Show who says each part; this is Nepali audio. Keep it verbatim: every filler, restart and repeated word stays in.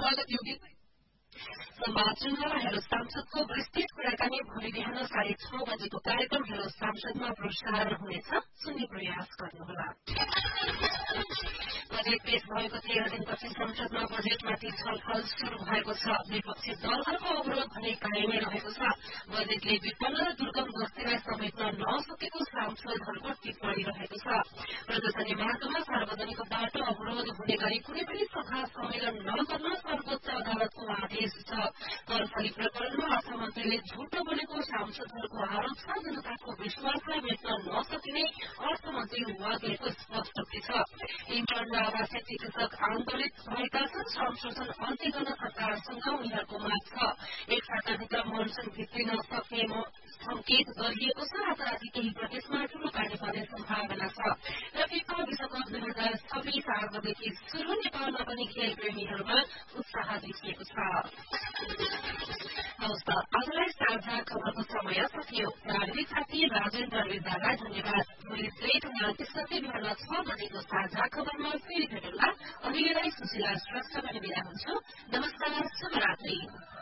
Speaker 1: स्वागत योगी समाचारमा हेलो सांसदको विस्तृत कुराकानी भोलि बिहान साढे छ बजेको कार्यक्रम हेलो सांसदमा प्रसारण हुनेछ। सुन्ने प्रयास गर्नुहोला। बजेट पेश भएको तेह्र दिनपछि संसदमा बजेटमाथि छलफल शुरू भएको छ। विपक्षी दलहरूको अवरोध भने कायमै रहेको छ। बजेटले विपन्न र दुर्गम बस्तीलाई समेट्न नसकेको सांसदहरूको टिप्पणी रहेको छ। प्रदर्शनी मार्गमा सार्वजनिक बाटो अवरोध हुने गरी कुनै पनि सभा सम्मेलन नगर्न सर्वोच्च अदालतको आदेश छ। कर फली प्रकरणमा अर्थमन्त्रीले झुटो बोलेको सांसदहरूको आरोप छ। जनताको विश्वासलाई मेट्न नसकिने अर्थमन्त्री वाग्लेको स्पष्टोक्ति छ। इन्टर्न आवासीय चिकित्सक आन्दोलित भएका छन्। संशोधन अन्त्य गर्न सरकारसँग उनीहरूको माग छ। एक साताभित्र मनसुन भित्रिन सक्ने संकेत गरिएको छ। राताराति केही प्रदेशमा ठूलो पानी पर्ने सम्भावना छ। र फिफा विश्वकप दुई हजार छब्बीस आजदेखि शुरू। नेपालमा पनि खेल प्रेमीहरूमा उत्साह देखिएको छ। हवस् त आजलाई साझा खबरको समय सकियो। प्राविधिक साथी राजेन्द्र विद्यालाई धन्यवाद। भोलि सेट उनातिसकै बिहान छ बजेको साझा खबरमा फेरि भेटौँला। अहिलेलाई सुशीला श्रेष्ठ पनि बिदा हुन्छु। नमस्कार, शुभरात्री।